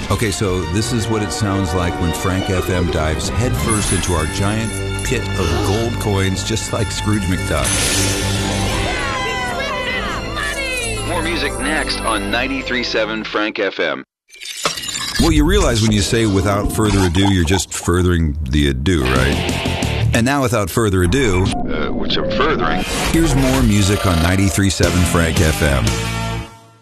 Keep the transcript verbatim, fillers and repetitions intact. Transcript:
Okay, so this is what it sounds like when Frank F M dives headfirst into our giant pit of gold coins, just like Scrooge McDuck. More music next on ninety-three point seven Frank F M. Well, you realize when you say without further ado, you're just furthering the ado, right? And now, without further ado, Uh, which I'm furthering. here's more music on ninety-three point seven Frank F M.